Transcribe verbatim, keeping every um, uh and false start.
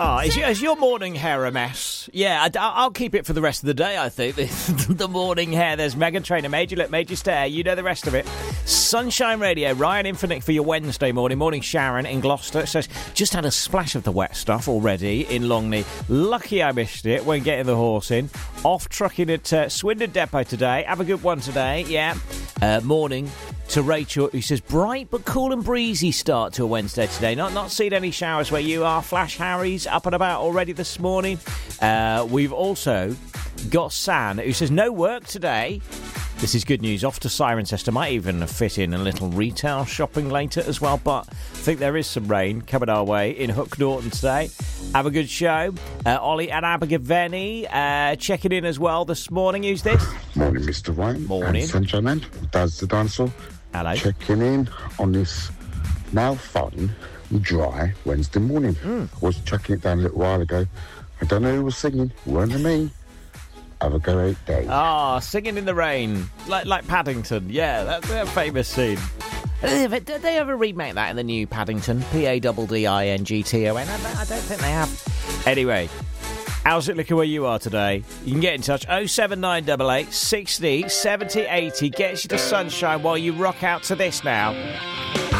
Oh, is, your, is your morning hair a mess? Yeah, I, I'll keep it for the rest of the day, I think. The, the morning hair. There's Meghan Trainor, made you look, made you stare. You know the rest of it. Sunshine Radio, Ryan Infinite for your Wednesday morning. Morning Sharon in Gloucester says, just had a splash of the wet stuff already in Longley. Lucky I missed it when getting the horse in. Off trucking at uh, Swindon Depot today. Have a good one today, yeah. Uh, morning to Rachel, who says, bright but cool and breezy start to a Wednesday today. Not not seen any showers where you are. Flash Harry's up and about already this morning. Uh, we've also got San, who says, no work today. This is good news. Off to Cirencester. Might even fit in a little retail shopping later as well, but I think there is some rain coming our way in Hook Norton today. Have a good show. Uh, Ollie and Abergavenny uh, checking in as well this morning. Who's this? Morning, Mister Ryan. Morning. And Sunshine Man. Does the dinosaur. Hello. Checking in on this now fun, dry Wednesday morning. Mm. I was chucking it down a little while ago. I don't know who was singing. Weren't me. Have a great day. Ah, oh, singing in the rain, like like Paddington. Yeah, that's a famous scene. Did they ever remake that in the new Paddington? P A D D I N G T O N? I don't think they have. Anyway, how's it looking where you are today? You can get in touch. oh seven nine eight eight sixty seventy eighty gets you to sunshine while you rock out to this now.